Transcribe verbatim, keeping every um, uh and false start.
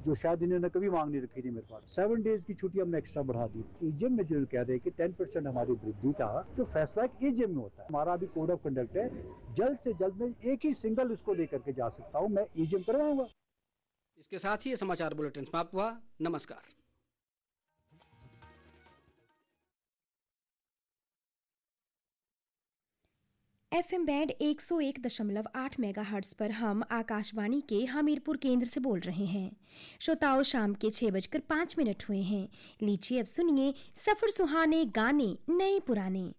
जो शायद इन्होंने कभी मांग नहीं रखी थी मेरे पास। सेवन डेज की छुट्टी हमने एक्स्ट्रा बढ़ा दी। ईजीएम में जो कह रहे हैं कि टेन परसेंट हमारी वृद्धि का जो फैसला ईजीएम में होता है। हमारा अभी कोड ऑफ कंडक्ट है, जल्द से जल्द में एक ही सिंगल उसको लेकर के जा सकता हूँ, मैं ईजीएम करवाऊंगा। इसके साथ ही ये समाचार बुलेटिन समाप्त हुआ। नमस्कार। एफएम बैंड एक सौ एक दशमलव आठ मेगाहर्ट्ज पर हम आकाशवाणी के हमीरपुर केंद्र से बोल रहे हैं। श्रोताओं, शाम के छह बजकर पाँच मिनट हुए हैं। लीजिए अब सुनिए सफर सुहाने गाने नए पुराने।